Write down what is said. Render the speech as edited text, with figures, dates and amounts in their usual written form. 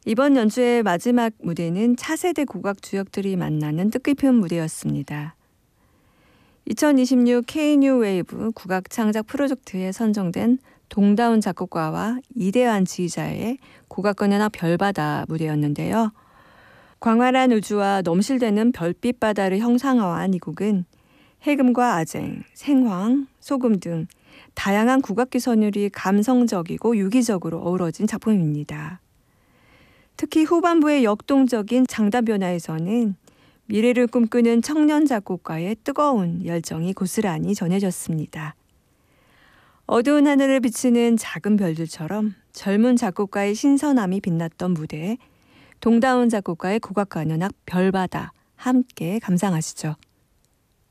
이번 연주의 마지막 무대는 차세대 국악 주역들이 만나는 뜻깊은 무대였습니다. 2026 K-뉴 웨이브 국악 창작 프로젝트에 선정된 동다운 작곡가와 이대환 지휘자의 국악건연악 별바다 무대였는데요. 광활한 우주와 넘실대는 별빛 바다를 형상화한 이 곡은 해금과 아쟁, 생황, 소금 등 다양한 국악기 선율이 감성적이고 유기적으로 어우러진 작품입니다. 특히 후반부의 역동적인 장단 변화에서는 미래를 꿈꾸는 청년 작곡가의 뜨거운 열정이 고스란히 전해졌습니다. 어두운 하늘을 비추는 작은 별들처럼 젊은 작곡가의 신선함이 빛났던 무대에 동다운 작곡가의 국악관현악 별바다 함께 감상하시죠.